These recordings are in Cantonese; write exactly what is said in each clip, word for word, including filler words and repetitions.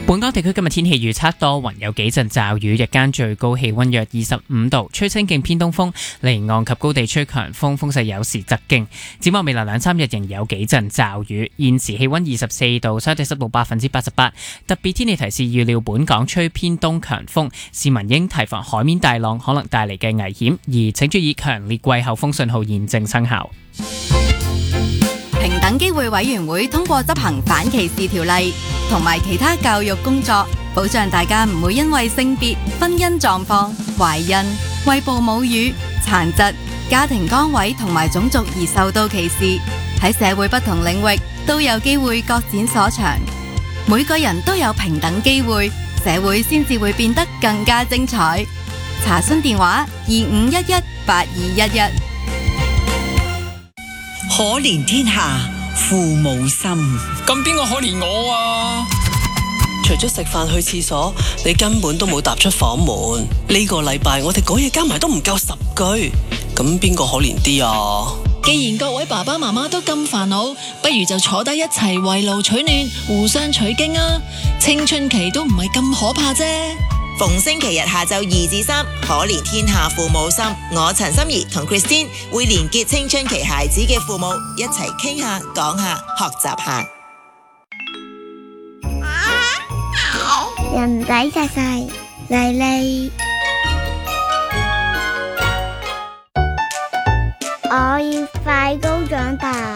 本港地區今日天氣預測多雲，有幾陣驟雨，日間最高氣溫約二十五度，吹清勁偏東風，離岸及高地吹強風，風勢有時疾勁。展望未來兩三日仍有幾陣驟雨。現時氣溫二十四度，相對濕度百分之八十八。特別天氣提示預料本港吹偏東強風，市民應提防海面大浪可能帶嚟嘅危險，而請注意強烈季候風信號現正生效。 平等機會委員會通過執行反歧視條例同埋其他教育工作，保障大家唔會因為性別、婚姻狀況、懷孕、餵哺母乳、殘疾、家庭崗位同埋種族而受到歧視。喺社會不同領域都有機會各展所長，每個人都有平等機會，社會先至會變得更加精彩。查詢電話二五一一八二一一。 可憐天下父母心， 咁邊個可憐我啊？ 除咗食飯去廁所，你根本都冇踏出房門。呢個禮拜我哋講嘢加埋都唔夠十句，咁邊個可憐啲啊？ 既然各位爸爸媽媽都咁煩惱，不如就坐低一齊圍爐取暖，互相取經啊！青春期都唔係咁可怕啫。 逢星期日下晝二至三，可憐天下父母心。我陳心怡同 Christine 會連結青春期孩子嘅父母，一齊傾下、講下、學習下。 人仔細細麗麗，我要快高長大。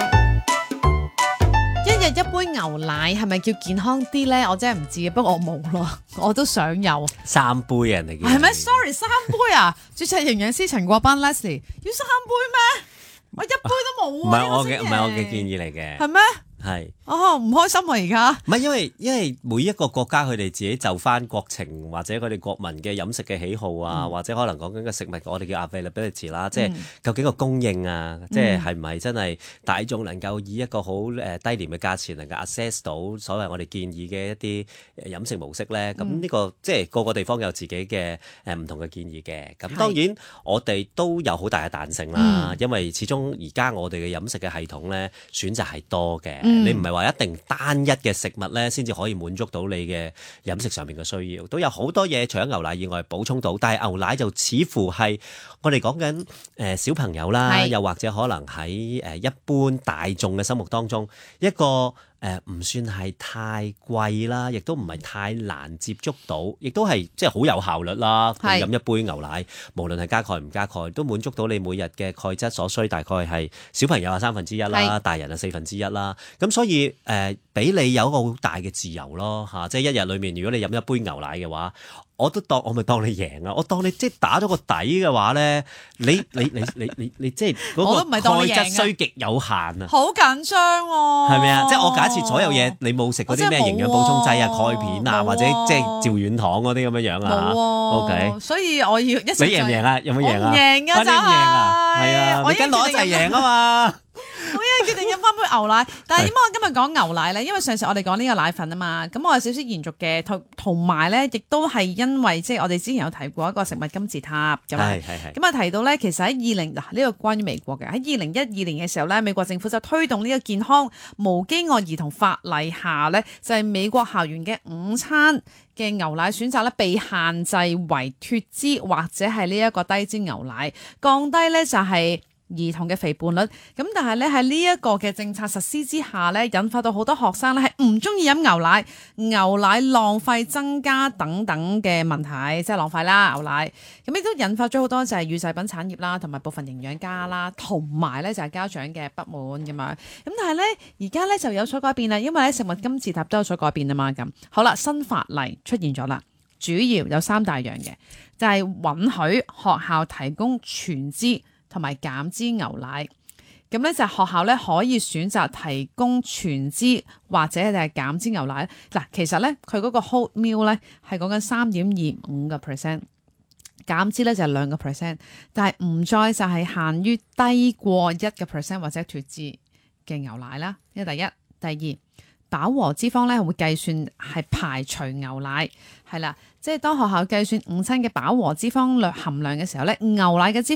一日一杯牛奶係咪叫健康啲呢？我真係唔知，不過我冇咯，我都想有三杯人嚟嘅， 係咪 ？Sorry， 三杯啊！注冊營養師陳國班 Leslie 要三杯咩？我一杯都冇啊！ 唔係我嘅，唔係我嘅建議嚟嘅， 係咩？ 係哦，唔開心啊！而家唔係因為因為每一個國家佢哋自己就翻國情或者佢哋國民嘅飲食嘅喜好啊，嗯、或者可能講緊嘅食物，我哋叫 availability 啦，即係究竟個供應啊，嗯、即係係唔係真係大眾能夠以一個好誒低廉嘅價錢能夠 access 到所謂我哋建議嘅一啲飲食模式咧？咁呢、嗯、個即係個個地方有自己嘅誒唔同嘅建議嘅。咁當然我哋都有好大嘅彈性啦，嗯、因為始終而家我哋嘅飲食嘅系統咧選擇係多嘅。嗯、你唔係話一定單一嘅食物咧，先至可以滿足到你嘅飲食上面嘅需要，都有好多嘢除咗牛奶以外補充到，但係牛奶就似乎係我哋講緊誒小朋友啦，又或者可能喺誒一般大眾嘅心目當中一個。誒唔、呃、算係太貴啦，亦都唔係太難接觸到，亦都係即係好有效率啦。飲是一杯牛奶，無論係加鈣唔加鈣，都滿足到你每日嘅鈣質所需，大概係小朋友係三分之一啦，是大人係四分之一啦。咁所以誒，俾、呃、你有一個好大嘅自由咯嚇、啊，即係一日裡面，如果你飲一杯牛奶嘅話。我都當我咪當你贏啊！我當你即係打咗個底嘅話咧，你你你你你你即係嗰個鈣質需極有限啊！ 好緊張喎， 係咪啊？即係我假設所有嘢你冇食嗰啲咩營養補充劑啊、鈣片啊，或者即係趙軟糖嗰啲咁樣樣啊？OK， 所以我要一齊。 你贏唔贏啊？有冇贏啊？ 贏啊！ 真係贏啊！係啊！你跟我一齊贏啊嘛！ 我一決定飲翻杯牛奶，但係點解我今日講牛奶咧？因為上次我哋講呢個奶粉啊嘛，咁我有少少延續嘅，同同埋咧，亦都係因為即係我哋之前有提過一個食物金字塔咁啊，咁啊提到咧，其實喺二零嗱呢個關於美國嘅喺二零一二年嘅時候咧，美國政府就推動呢個健康無飢餓兒童法例下咧，就係、是、美國校園嘅午餐嘅牛奶選擇咧被限制為脫脂或者係呢一個低脂牛奶，降低咧就係、是。兒童嘅肥胖率，咁但係咧喺呢一個嘅政策實施之下咧，引發到好多學生咧係唔中意飲牛奶，牛奶浪費增加等等嘅問題，即係浪費啦牛奶，咁亦都引發咗好多就係乳製品產業啦，同埋部分營養家啦，同埋咧就係家長嘅不滿咁樣，咁但係咧而家咧就有所改變啦，因為咧食物金字塔都有所改變啊嘛，咁好啦，新法例出現咗啦，主要有三大樣嘅，就係、是、允許學校提供全脂同埋減脂牛奶，咁咧就學校咧可以選擇提供全脂或者係減脂牛奶。嗱，其實咧佢嗰個 whole meal 咧係講緊三點二五個 percent， 減脂咧就係兩個 percent， 但係唔再就係限於低過一個 percent 或者脫脂嘅牛奶啦。呢第一，第二，飽和脂肪咧會計算係排除牛奶，係啦，即係當學校計算午餐嘅飽和脂肪量含量嘅時候咧，牛奶嘅脂